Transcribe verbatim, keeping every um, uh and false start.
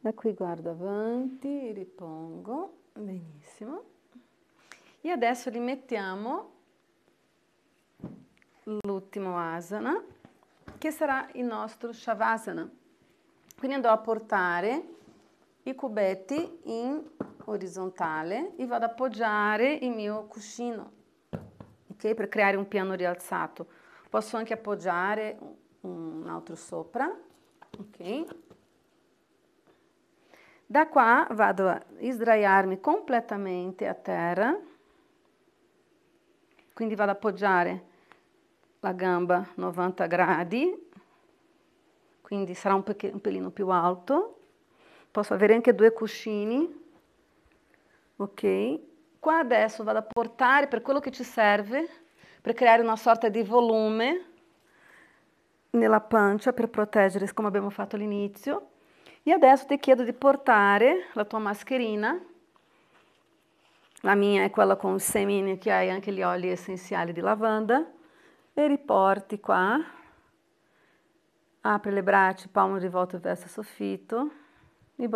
Da qui guardo avanti, ripongo, benissimo. E adesso rimettiamo l'ultimo asana, che sarà il nostro Shavasana. Quindi andrò a portare i cubetti in orizzontale e vado ad appoggiare il mio cuscino, ok? Per creare un piano rialzato. Posso anche appoggiare un altro sopra, ok? Da qua vado a sdraiarmi completamente a terra, quindi vado ad appoggiare la gamba novanta gradi, quindi sarà un, un pelino più alto. Posso avere anche due cuscini, ok? Qua adesso vado a portare per quello che ci serve, per creare una sorta di volume nella pancia, per proteggere, come abbiamo fatto all'inizio. E adesso ti chiedo di portare la tua mascherina, la mia è quella con semini che hai anche gli oli essenziali di lavanda, e riporti qua, apri le braccia, palmo rivolto verso il soffitto,